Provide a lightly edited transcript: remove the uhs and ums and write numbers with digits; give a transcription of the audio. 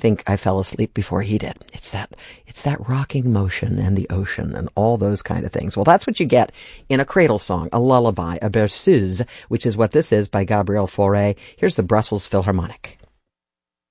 think I fell asleep before he did. It's that rocking motion and the ocean and all those kind of things. Well, that's what you get in a cradle song, a lullaby, a berceuse, which is what this is by Gabriel Fauré. Here's the Brussels Philharmonic.